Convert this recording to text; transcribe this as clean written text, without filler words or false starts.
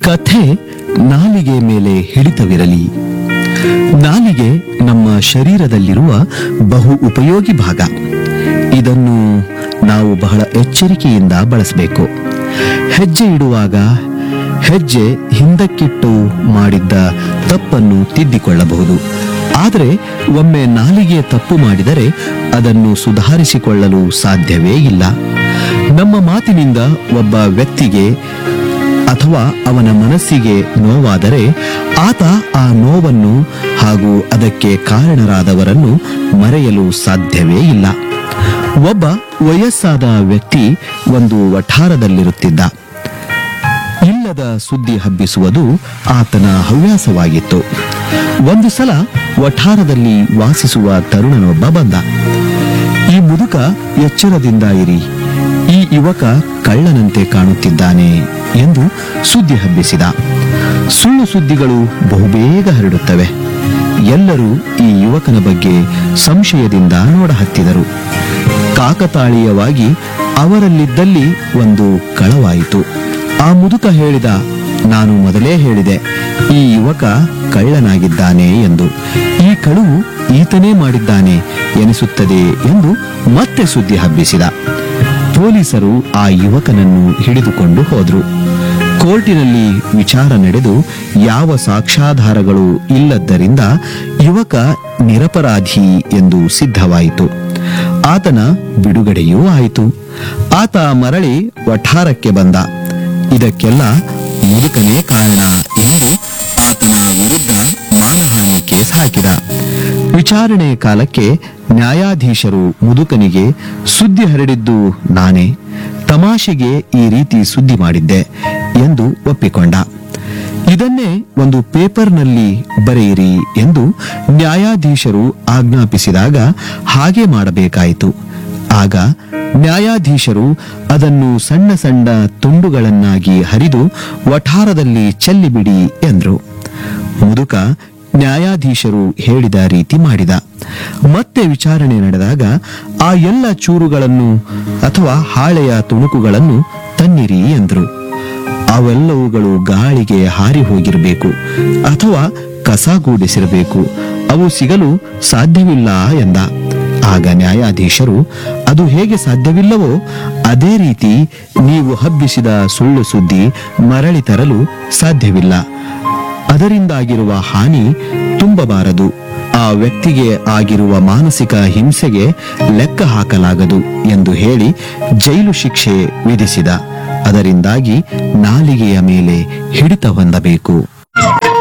ಕಥೆ ನಾಲಿಗೆ ಮೇಲೆ ಹಿಡಿತವಿರಲಿ. ನಾಲಿಗೆ ನಮ್ಮ ಶರೀರದಲ್ಲಿರುವ ಬಹು ಉಪಯೋಗಿ ಭಾಗ. ಇದನ್ನು ನಾವು ಬಹಳ ಎಚ್ಚರಿಕೆಯಿಂದ ಬಳಸಬೇಕು. ಹೆಜ್ಜೆ ಇಡುವಾಗ ಹೆಜ್ಜೆ ಹಿಂದಕ್ಕಿಟ್ಟು ಮಾಡಿದ್ದ ತಪ್ಪನ್ನು ತಿದ್ದಿಕೊಳ್ಳಬಹುದು. ಆದರೆ ಒಮ್ಮೆ ನಾಲಿಗೆ ತಪ್ಪು ಮಾಡಿದರೆ ಅದನ್ನು ಸುಧಾರಿಸಿಕೊಳ್ಳಲು ಸಾಧ್ಯವೇ ಇಲ್ಲ. ನಮ್ಮ ಮಾತಿನಿಂದ ಒಬ್ಬ ವ್ಯಕ್ತಿಗೆ ಅಥವಾ ಅವನ ಮನಸ್ಸಿಗೆ ನೋವಾದರೆ ಆತ ಆ ನೋವನ್ನು ಹಾಗೂ ಅದಕ್ಕೆ ಕಾರಣರಾದವರನ್ನು ಮರೆಯಲು ಸಾಧ್ಯವೇ ಇಲ್ಲ. ಒಬ್ಬ ವಯಸ್ಸಾದ ವ್ಯಕ್ತಿ ಒಂದು ವಠಾರದಲ್ಲಿರುತ್ತಿದ್ದ. ಇಲ್ಲದ ಸುದ್ದಿ ಹಬ್ಬಿಸುವುದು ಆತನ ಹವ್ಯಾಸವಾಗಿತ್ತು. ಒಂದು ಸಲ ವಠಾರದಲ್ಲಿ ವಾಸಿಸುವ ತರುಣನೊಬ್ಬ ಬಂದ. ಈ ಮುದುಕ ಎಚ್ಚರದಿಂದ ಇರಿ, ಈ ಯುವಕ ಕಳ್ಳನಂತೆ ಕಾಣುತ್ತಿದ್ದಾನೆ ಎಂದು ಸುದ್ದಿ ಹಬ್ಬಿಸಿದ. ಸುಳ್ಳು ಸುದ್ದಿಗಳು ಬಹುಬೇಗ ಹರಡುತ್ತವೆ. ಎಲ್ಲರೂ ಈ ಯುವಕನ ಬಗ್ಗೆ ಸಂಶಯದಿಂದ ನೋಡಹತ್ತಿದರು. ಕಾಕತಾಳೀಯವಾಗಿ ಅವರಲ್ಲಿದ್ದಲ್ಲಿ ಒಂದು ಕಳವಾಯಿತು. ಆ ಮುದುಕ ಹೇಳಿದ, ನಾನು ಮೊದಲೇ ಹೇಳಿದೆ, ಈ ಯುವಕ ಕಳ್ಳನಾಗಿದ್ದಾನೆ ಎಂದು. ಈ ಕಳುವು ಈತನೇ ಮಾಡಿದ್ದಾನೆ ಎನಿಸುತ್ತದೆ ಎಂದು ಮತ್ತೆ ಸುದ್ದಿ ಹಬ್ಬಿಸಿದ. ಪೊಲೀಸರು ಆ ಯುವಕನನ್ನು ಹಿಡಿದುಕೊಂಡು ಹೋದ್ರು. ಕೋರ್ಟಿನಲ್ಲಿ ವಿಚಾರ ನಡೆದು ಯಾವ ಸಾಕ್ಷ್ಯಾಧಾರಗಳು ಇಲ್ಲದ್ದರಿಂದ ಯುವಕ ನಿರಪರಾಧಿ ಎಂದು ಸಿದ್ಧವಾಯಿತು. ಆತನ ಬಿಡುಗಡೆಯೂ ಆಯಿತು. ಆತ ಮರಳಿ ವಠಾರಕ್ಕೆ ಬಂದ. ಇದಕ್ಕೆಲ್ಲ ಮುದುಕನೇ ಕಾರಣ ಎಂದು ಆತನ ವಿರುದ್ಧ ಮಾನಹಾನಿ ಕೇಸ್ ಹಾಕಿದ. ವಿಚಾರಣೆ ಕಾಲಕ್ಕೆ ನ್ಯಾಯಾಧೀಶರು ಮುದುಕನಿಗೆ ಸುದ್ದಿ ಹರಡಿದ್ದು ನಾನೇ, ತಮಾಷೆಗೆ ಈ ರೀತಿ ಸುದ್ದಿ ಮಾಡಿದ್ದೆ ಎಂದು ಒಪ್ಪಿಕೊಂಡ. ಇದನ್ನೇ ಒಂದು ಪೇಪರ್ನಲ್ಲಿ ಬರೆಯಿರಿ ಎಂದು ನ್ಯಾಯಾಧೀಶರು ಆಜ್ಞಾಪಿಸಿದಾಗ ಹಾಗೆ ಮಾಡಬೇಕಾಯಿತು. ಆಗ ನ್ಯಾಯಾಧೀಶರು ಅದನ್ನು ಸಣ್ಣ ಸಣ್ಣ ತುಂಡುಗಳನ್ನಾಗಿ ಹರಿದು ವಠಾರದಲ್ಲಿ ಚೆಲ್ಲಿಬಿಡಿ ಎಂದ್ರು. ಮುದುಕ ನ್ಯಾಯಾಧೀಶರು ಹೇಳಿದ ರೀತಿ ಮಾಡಿದ. ಮತ್ತೆ ವಿಚಾರಣೆ ನಡೆದಾಗ ಆ ಎಲ್ಲ ಚೂರುಗಳನ್ನು ಅಥವಾ ಹಾಳೆಯ ತುಣುಕುಗಳನ್ನು ತನ್ನಿರಿ ಎಂದ್ರು. ಅವೆಲ್ಲವುಗಳು ಗಾಳಿಗೆ ಹಾರಿ ಹೋಗಿರಬೇಕು ಅಥವಾ ಕಸಗೂಡಿಸಿರಬೇಕು. ಅವು ಸಿಗಲು ಸಾಧ್ಯವಿಲ್ಲ ಎಂದ. ಆಗ ನ್ಯಾಯಾಧೀಶರು, ಅದು ಹೇಗೆ ಸಾಧ್ಯವಿಲ್ಲವೋ ಅದೇ ರೀತಿ ನೀವು ಹಬ್ಬಿಸಿದ ಸುಳ್ಳು ಸುದ್ದಿ ಮರಳಿ ತರಲು ಸಾಧ್ಯವಿಲ್ಲ. ಅದರಿಂದಾಗಿರುವ ಹಾನಿ ತುಂಬಬಾರದು. ಆ ವ್ಯಕ್ತಿಗೆ ಆಗಿರುವ ಮಾನಸಿಕ ಹಿಂಸೆಗೆ ಲೆಕ್ಕ ಹಾಕಲಾಗದು ಎಂದು ಹೇಳಿ ಜೈಲು ಶಿಕ್ಷೆ ವಿಧಿಸಿದ. ಅದರಿಂದಾಗಿ ನಾಲಿಗೆಯ ಮೇಲೆ ಹಿಡಿತ ಹೊಂದಬೇಕು.